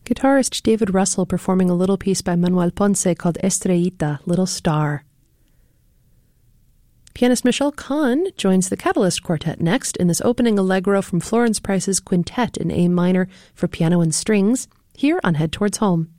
Guitarist David Russell performing a little piece by Manuel Ponce called Estrellita, Little Star. Pianist Michelle Kahn joins the Catalyst Quartet next in this opening allegro from Florence Price's Quintet in A minor for piano and strings, here on Head Towards Home.